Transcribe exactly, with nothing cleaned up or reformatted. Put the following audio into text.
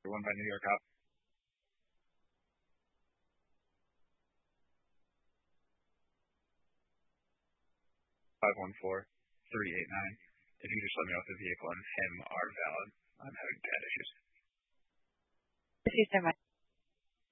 Chapter one by New York Cop. five one four, three eight nine. If you can just let me know if the vehicle and him are valid. I'm having bad issues. Thank you so much.